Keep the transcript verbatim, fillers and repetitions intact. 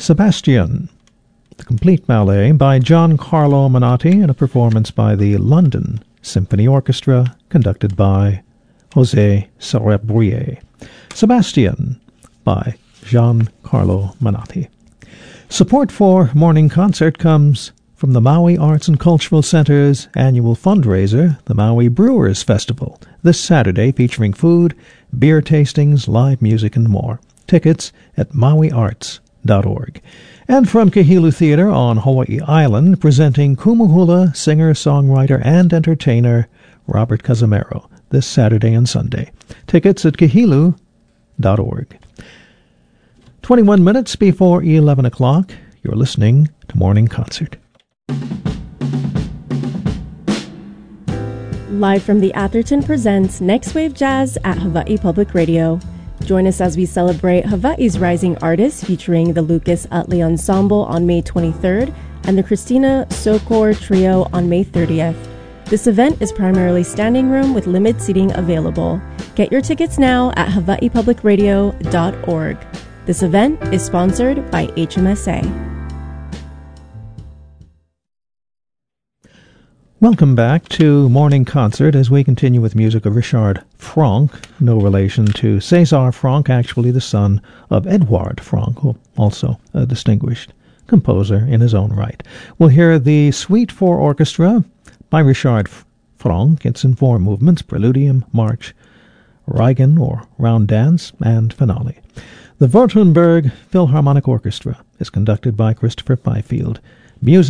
Sebastian, the complete ballet by Giancarlo Menotti, and a performance by the London Symphony Orchestra, conducted by José Cerebrier. Sebastian by Giancarlo Menotti. Support for Morning Concert comes from the Maui Arts and Cultural Center's annual fundraiser, the Maui Brewers Festival, this Saturday, featuring food, beer tastings, live music, and more. Tickets at maui arts dot org. And from Kahilu Theater on Hawaii Island, presenting Kumuhula singer, songwriter, and entertainer Robert Cazimero this Saturday and Sunday. Tickets at kahilu dot org. twenty-one minutes before eleven o'clock, you're listening to Morning Concert. Live from the Atherton presents Next Wave Jazz at Hawaii Public Radio. Join us as we celebrate Hawaii's rising artists, featuring the Lucas Utley Ensemble on May twenty-third and the Christina Sokor Trio on May thirtieth. This event is primarily standing room with limited seating available. Get your tickets now at hawaii public radio dot org. This event is sponsored by H M S A. Welcome back to Morning Concert as we continue with music of Richard Franck, no relation to César Franck, actually the son of Edouard Franck, who also a distinguished composer in his own right. We'll hear the Suite for Orchestra by Richard Franck. It's in four movements: Preludium, March, Reigen or Round Dance, and Finale. The Württemberg Philharmonic Orchestra is conducted by Christopher Fifield. Music